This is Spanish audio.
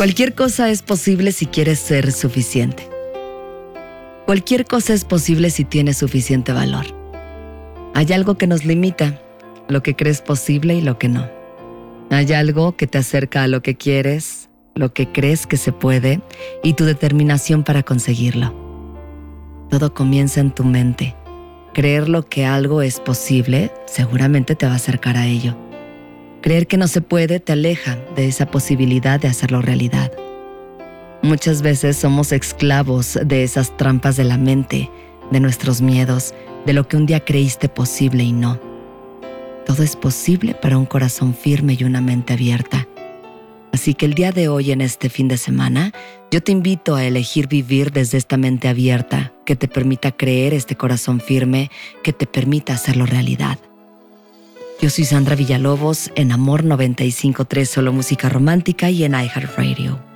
Cualquier cosa es posible si quieres ser suficiente. Cualquier cosa es posible si tienes suficiente valor. Hay algo que nos limita, lo que crees posible y lo que no. Hay algo que te acerca a lo que quieres, lo que crees que se puede y tu determinación para conseguirlo. Todo comienza en tu mente. Creer lo que algo es posible seguramente te va a acercar a ello. Creer que no se puede te aleja de esa posibilidad de hacerlo realidad. Muchas veces somos esclavos de esas trampas de la mente, de nuestros miedos, de lo que un día creíste posible y no. Todo es posible para un corazón firme y una mente abierta. Así que el día de hoy, en este fin de semana, yo te invito a elegir vivir desde esta mente abierta que te permita creer este corazón firme, que te permita hacerlo realidad. Yo soy Sandra Villalobos en Amor 95.3, solo música romántica y en iHeartRadio.